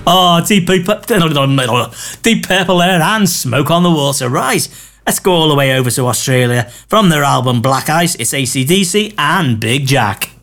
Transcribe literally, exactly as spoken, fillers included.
Oh, Deep Purple, Deep Purple there and Smoke on the Water. Right, let's go all the way over to Australia. From their album Black Ice, it's A C D C and Big Jack.